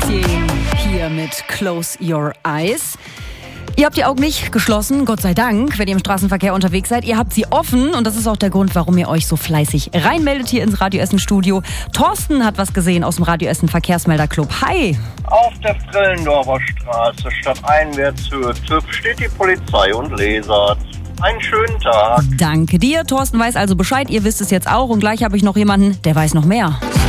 Avicii hier mit Close Your Eyes. Ihr habt die Augen nicht geschlossen, Gott sei Dank, wenn ihr im Straßenverkehr unterwegs seid. Ihr habt sie offen und das ist auch der Grund, warum ihr euch so fleißig reinmeldet hier ins Radio Essen Studio. Thorsten hat was gesehen aus dem Radio Essen Verkehrsmelderclub. Hi! Auf der Frillendorfer Straße, stadteinwärtshöhe TÜV, steht die Polizei und lasert. Einen schönen Tag. Danke dir. Thorsten weiß also Bescheid, ihr wisst es jetzt auch und gleich habe ich noch jemanden, der weiß noch mehr.